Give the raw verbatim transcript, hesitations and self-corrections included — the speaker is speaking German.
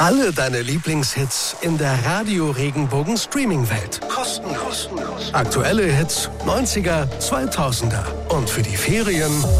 Alle deine Lieblingshits in der Radio-Regenbogen-Streaming-Welt. Kostenlos. Aktuelle Hits, neunziger, zweitausender. Und für die Ferien